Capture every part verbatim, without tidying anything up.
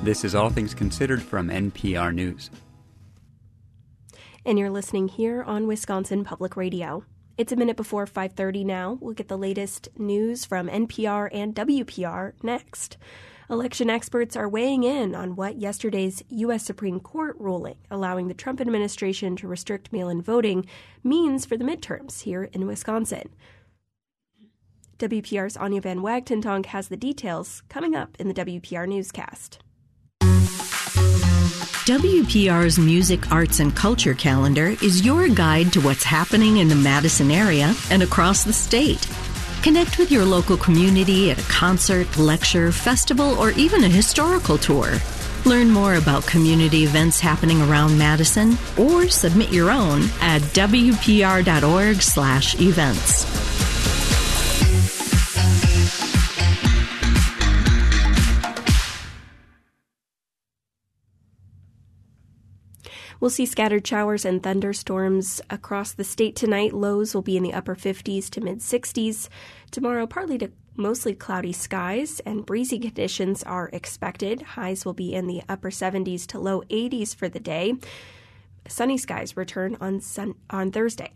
This is All Things Considered from N P R News. And you're listening here on Wisconsin Public Radio. It's a minute before five thirty now. We'll get the latest news from N P R and W P R next. Election experts are weighing in on what yesterday's U S Supreme Court ruling allowing the Trump administration to restrict mail-in voting means for the midterms here in Wisconsin. W P R's Anya Van Wagtentonk has the details coming up in the W P R newscast. W P R's Music, Arts, and Culture calendar is your guide to what's happening in the Madison area and across the state. Connect with your local community at a concert, lecture, festival, or even a historical tour. Learn more about community events happening around Madison or submit your own at W P R dot org slash events. We'll see scattered showers and thunderstorms across the state tonight. Lows will be in the upper fifties to mid-sixties. Tomorrow, partly to mostly cloudy skies and breezy conditions are expected. Highs will be in the upper seventies to low eighties for the day. Sunny skies return on sun- on Thursday.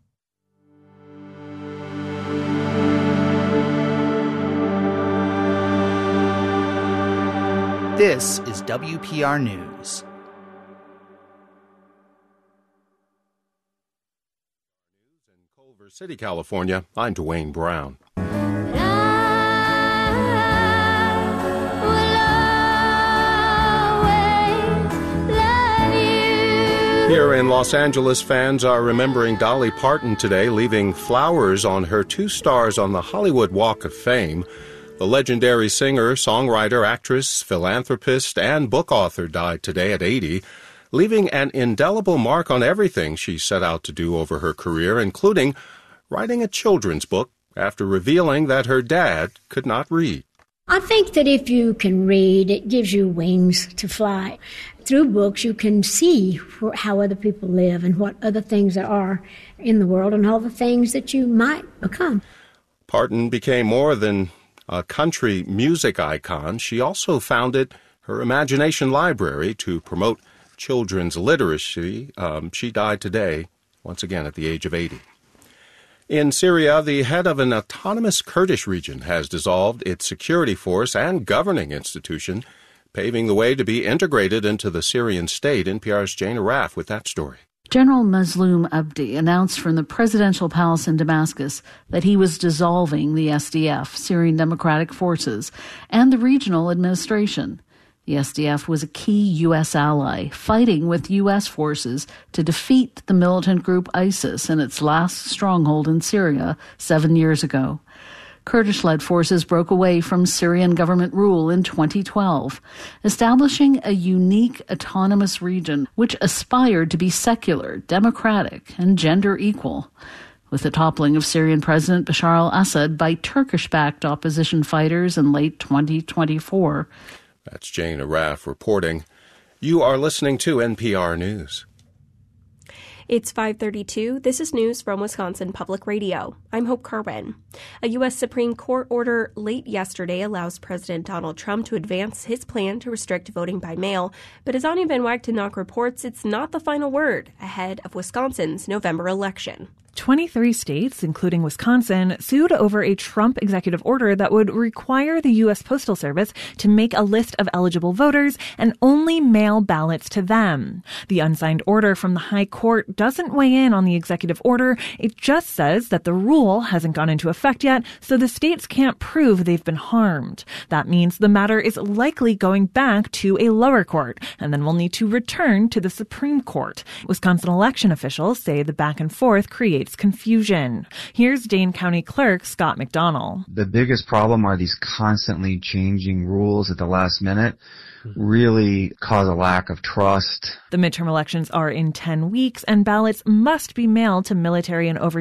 This is W P R News. City, California, I'm Dwayne Brown. Here in Los Angeles, fans are remembering Dolly Parton today, leaving flowers on her two stars on the Hollywood Walk of Fame. The legendary singer, songwriter, actress, philanthropist, and book author died today at eighty, leaving an indelible mark on everything she set out to do over her career, including writing a children's book after revealing that her dad could not read. I think that if you can read, it gives you wings to fly. Through books, you can see how other people live and what other things there are in the world and all the things that you might become. Parton became more than a country music icon. She also founded her Imagination Library to promote children's literacy. Um, she died today, once again at the age of eighty. In Syria, the head of an autonomous Kurdish region has dissolved its security force and governing institution, paving the way to be integrated into the Syrian state. N P R's Jane Arraf with that story. General Mazloum Abdi announced from the presidential palace in Damascus that he was dissolving the S D F, Syrian Democratic Forces, and the regional administration. The S D F was a key U S ally, fighting with U S forces to defeat the militant group ISIS in its last stronghold in Syria seven years ago. Kurdish-led forces broke away from Syrian government rule in twenty twelve, establishing a unique autonomous region which aspired to be secular, democratic, and gender equal. With the toppling of Syrian President Bashar al-Assad by Turkish-backed opposition fighters in late twenty twenty-four, That's Jane Arraf reporting. You are listening to N P R News. It's five thirty-two. This is news from Wisconsin Public Radio. I'm Hope Carwin. A U S Supreme Court order late yesterday allows President Donald Trump to advance his plan to restrict voting by mail. But as Anya Van Wagtenok reports, it's not the final word ahead of Wisconsin's November election. twenty-three states, including Wisconsin, sued over a Trump executive order that would require the U S Postal Service to make a list of eligible voters and only mail ballots to them. The unsigned order from the High Court doesn't weigh in on the executive order. It just says that the rule hasn't gone into effect yet, so the states can't prove they've been harmed. That means the matter is likely going back to a lower court, and then we'll need to return to the Supreme Court. Wisconsin election officials say the back and forth creates confusion. Here's Dane County Clerk Scott McDonnell. The biggest problem are these constantly changing rules at the last minute. Really cause a lack of trust. The midterm elections are in ten weeks, and ballots must be mailed to military and overseas